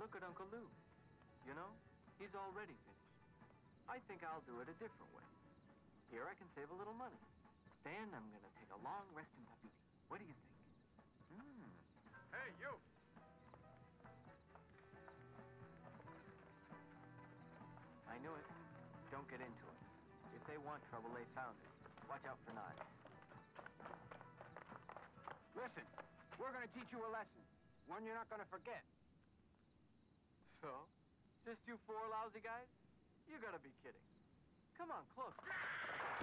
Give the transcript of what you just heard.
look at Uncle Lou. You know, he's already finished. I think I'll do it a different way. Here I can save a little money. Then I'm gonna take a long rest in Tahiti. What do you think? Hey, you! I knew it. Don't get into it. If they want trouble, they found it. Watch out for knives. Listen, we're gonna teach you a lesson. One you're not gonna forget. So? Just you four lousy guys? You gotta be kidding. Come on, close.